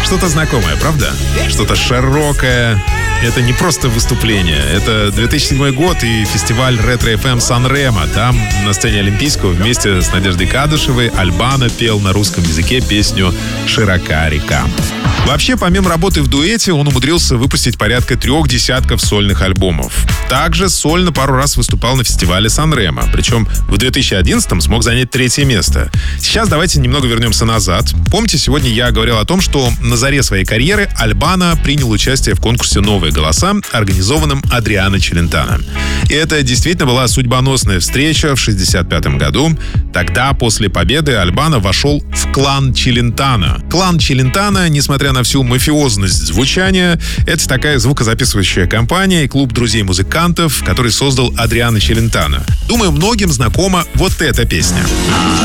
Что-то знакомое, правда? Что-то широкое. Это не просто выступление. Это 2007 год и фестиваль ретро-ФМ Сан-Ремо. Там на сцене Олимпийского вместе с Надеждой Кадышевой Альбано пел на русском языке песню «Широка река». Вообще, помимо работы в дуэте, он умудрился выпустить порядка 3 десятков сольных альбомов. Также сольно пару раз выступал на фестивале Сан-Ремо. Причем в 2011-м смог занять 3-е место. Сейчас давайте немного вернемся назад. Помните, сегодня я говорил о том, что на заре своей карьеры Альбано принял участие в конкурсе «Новые голоса», организованном Адриано Челентано. И это действительно была судьбоносная встреча в 1965 году. Тогда, после победы, Альбано вошел в клан Челентано. Клан Челентано, несмотря на всю мафиозность звучания, это такая звукозаписывающая компания и клуб друзей-музыкантов, который создал Адриано Челентано. Думаю, многим знакома вот эта песня.